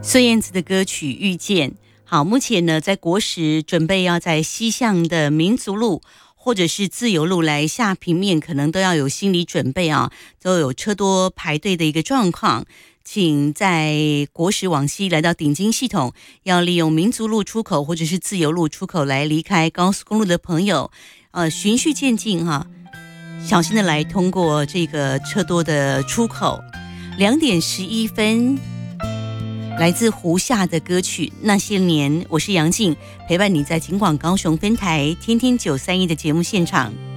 孙燕姿的歌曲《遇见》。好，目前呢，在国时准备要在西向的民族路或者是自由路来下平面，可能都要有心理准备啊，都有车多排队的一个状况。请在国时往西来到顶金系统，要利用民族路出口或者是自由路出口来离开高速公路的朋友，循序渐进哈，小心的来通过这个车多的出口。2点11分。来自胡夏的歌曲《那些年》，我是杨静，陪伴你在警广高雄分台天天931的节目现场。